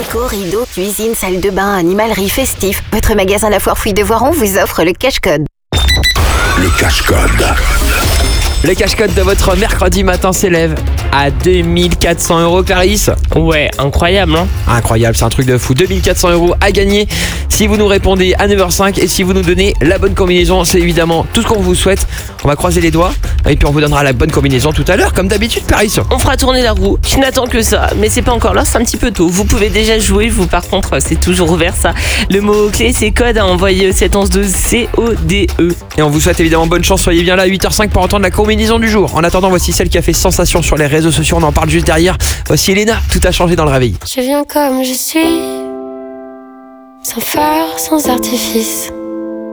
Déco, rideaux, cuisine, salle de bain, animalerie, festif. Votre magasin La Foire Fouille de Voiron vous offre le cache-code. Le cache-code. Le cache-code de votre mercredi matin s'élève à 2400 €, Clarisse. Ouais, incroyable, hein. Incroyable, c'est un truc de fou. 2400 € à gagner si vous nous répondez à 9h05 et si vous nous donnez la bonne combinaison. C'est évidemment tout ce qu'on vous souhaite. On va croiser les doigts et puis on vous donnera la bonne combinaison tout à l'heure, comme d'habitude, Clarisse. On fera tourner la roue. Je n'attends que ça, mais c'est pas encore là, c'est un petit peu tôt. Vous pouvez déjà jouer, vous par contre, c'est toujours ouvert ça. Le mot-clé, c'est code à envoyer au 711-12 CODE. Et on vous souhaite évidemment bonne chance. Soyez bien là à 8h05 pour entendre la combinaison du jour. En attendant, voici celle qui a fait sensation sur les réseaux sociaux. On en parle juste derrière. Voici Elena, tout a changé dans le réveil. Je viens comme je suis, sans phare, sans artifice.